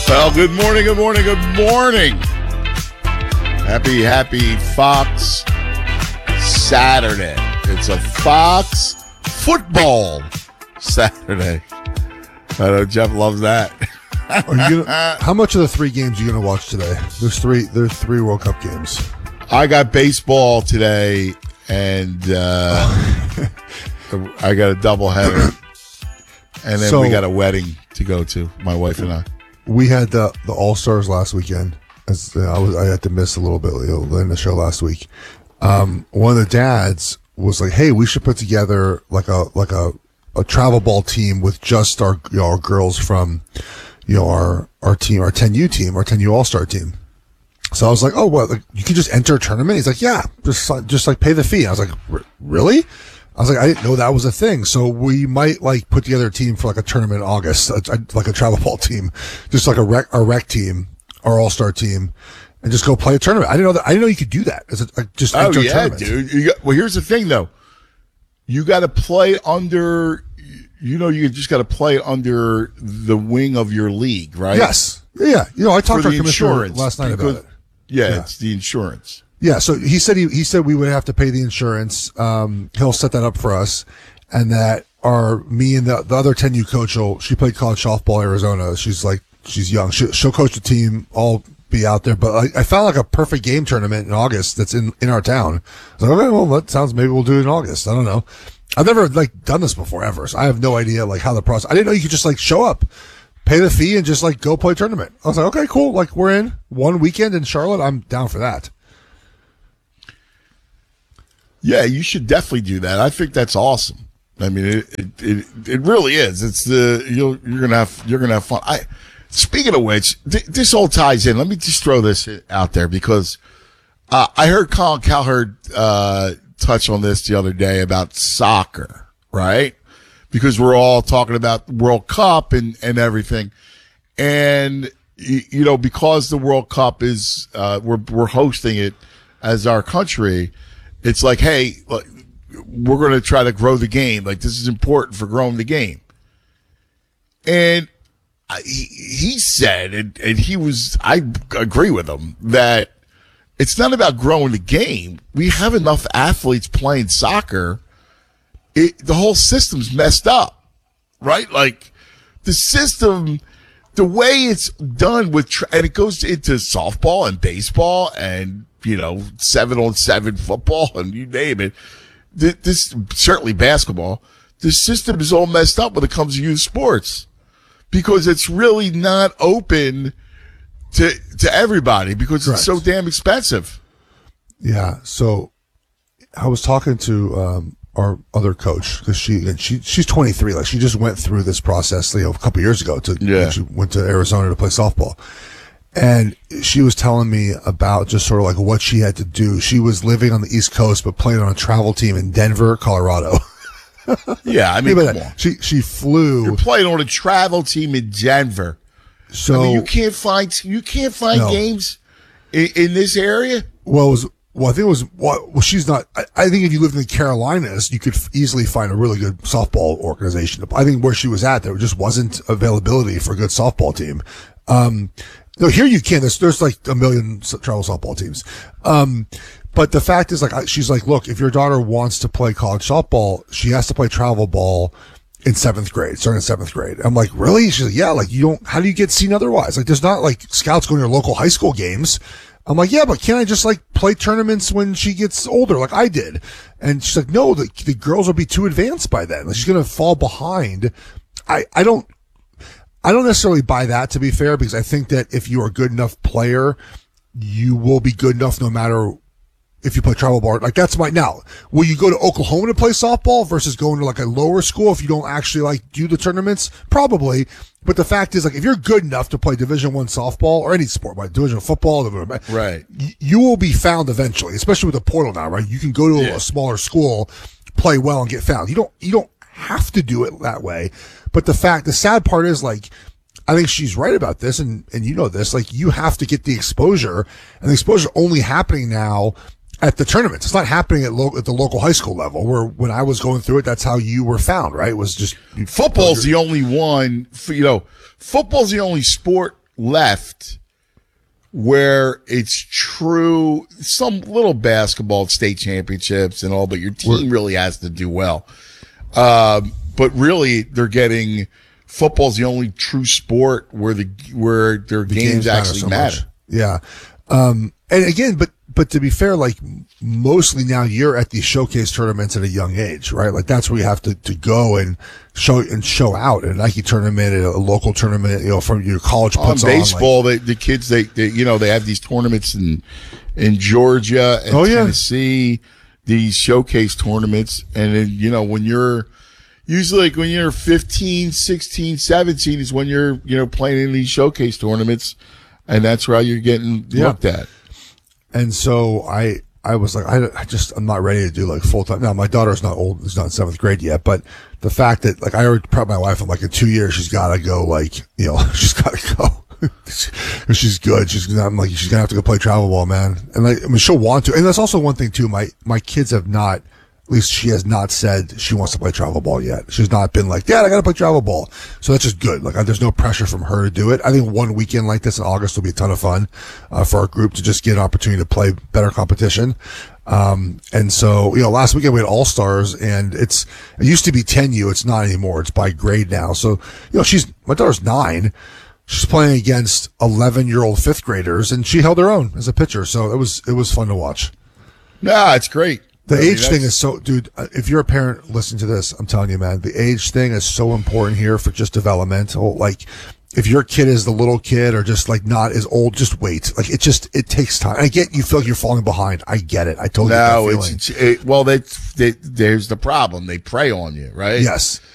Well, good morning, good morning, good morning. Happy Fox Saturday. It's a Fox football Saturday. I know Jeff loves that. How much of the three games are you going to watch today? There's three World Cup games. I got baseball today, and I got a doubleheader, and then we got a wedding to go to, my wife and I. We had the All-Stars last weekend. I had to miss a little bit in the show last week. One of the dads was like, "Hey, we should put together like a travel ball team with just our girls from our team, our 10U team, our 10U All-Star team." So I was like, "Oh, what? Like, you can just enter a tournament?" He's like, "Yeah, just like pay the fee." I was like, "Really?" I was like, "I didn't know that was a thing." So we might like put together a team for like a tournament in August, like a travel ball team, just like a rec team, our All-Star team, and just go play a tournament. I didn't know you could do that. Just enter a tournament. Dude. Well, here's the thing though. You got to play under. You just got to play under the wing of your league, right? Yes. Yeah. I talked to our commissioner last night about it. Yeah, it's the insurance. Yeah. So he said we would have to pay the insurance. He'll set that up for us, and that me and the other 10U coach she played college softball in Arizona. She's young. She'll coach the team. I'll be out there. But I found like a perfect game tournament in August that's in our town. I was like, okay, well, that sounds, maybe we'll do it in August. I don't know. I've never done this before ever, so I have no idea how the process. I didn't know you could just show up, pay the fee, and just go play a tournament. I was like, okay, cool. We're in one weekend in Charlotte. I'm down for that. Yeah, you should definitely do that. I think that's awesome. I mean, it really is. It's you're gonna have fun. Speaking of which, this all ties in. Let me just throw this out there because I heard Colin Cowherd touch on this the other day about soccer, right? Because we're all talking about World Cup and everything, and because the World Cup is we're hosting it as our country. It's like, hey, we're going to try to grow the game. This is important for growing the game. And he said, and I agree with him, that it's not about growing the game. We have enough athletes playing soccer. The whole system's messed up, right? The system, the way it's done and it goes into softball and baseball and 7-on-7 football and you name it. This certainly basketball. The system is all messed up when it comes to youth sports because it's really not open to everybody because it's so damn expensive. Yeah. So I was talking to our other coach because she's 23. She just went through this process a couple years ago. She went to Arizona to play softball. And she was telling me about just sort of what she had to do. She was living on the East Coast, but playing on a travel team in Denver, Colorado. Yeah, I mean, come on. She flew. You're playing on a travel team in Denver. So you can't find games in this area. I think it was. Well, she's not. I think if you lived in the Carolinas, you could easily find a really good softball organization. I think where she was at, there just wasn't availability for a good softball team. No, here you can. There's a million travel softball teams. But the fact is, she's like, look, if your daughter wants to play college softball, she has to play travel ball in 7th grade, starting in 7th grade. I'm like, really? She's like, yeah, how do you get seen otherwise? There's not scouts going to your local high school games. I'm like, yeah, but can't I just play tournaments when she gets older like I did? And she's like, no, the girls will be too advanced by then. She's going to fall behind. I don't necessarily buy that, to be fair, because I think that if you're a good enough player, you will be good enough no matter if you play travel ball. That's now. Will you go to Oklahoma to play softball versus going to a lower school if you don't actually do the tournaments? Probably. But the fact is, if you're good enough to play Division I softball or any sport, Division of football, right, you will be found eventually, especially with the portal now, right? You can go to a smaller school, play well, and get found. You don't have to do it that way. But the sad part is, I think she's right about this, and you know this, you have to get the exposure, and the exposure only happening now at the tournaments. It's not happening at the local high school level, where when I was going through it, that's how you were found, right? It was just football's the only one. Football's the only sport left where it's true, some little basketball state championships and all, but your team really has to do well. But really, they're getting football's the only true sport where their games actually matter. Yeah. And again, but to be fair, like mostly now you're at these showcase tournaments at a young age, right? Like that's where you have to go and show out at a Nike tournament, at a local tournament, from your college puts on baseball. The kids, they have these tournaments in Georgia and Tennessee, these showcase tournaments. And then, when you're usually when you're 15, 16, 17 is when you're, playing in these showcase tournaments. And that's where you're getting looked at. And so I was like, I'm not ready to do like full time. Now my daughter's not old, is not in 7th grade yet, but the fact that like I already prepped my wife, I'm like in 2 years, she's got to go she's got to go. She's good. I'm like, she's going to have to go play travel ball, man. And she'll want to. And that's also one thing too. My kids have not, at least she has not said she wants to play travel ball yet. She's not been like, Dad, I got to play travel ball. So that's just good. Like, there's no pressure from her to do it. I think one weekend like this in August will be a ton of fun, for our group to just get an opportunity to play better competition. And so, last weekend we had All-Stars and it used to be 10U. It's not anymore. It's by grade now. So, my daughter's 9. She's playing against 11-year-old 5th graders and she held her own as a pitcher. So it was fun to watch. Yeah, it's great. The age thing is so, dude, if you're a parent listening to this, I'm telling you, man, the age thing is so important here for just developmental. Like, if your kid is the little kid or just like not as old, just wait. Like, it takes time. I get you feel like you're falling behind. I get it. I totally get that feeling. There's the problem. They prey on you, right? Yes.